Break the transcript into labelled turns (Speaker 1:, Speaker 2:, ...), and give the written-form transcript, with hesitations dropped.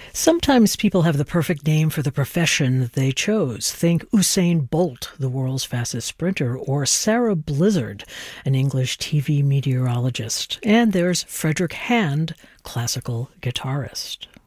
Speaker 1: Sometimes people have the perfect name for the profession that they chose. Think Usain Bolt, the world's fastest sprinter, or Sarah Blizzard, an English TV meteorologist. And there's Frederick Hand, classical guitarist.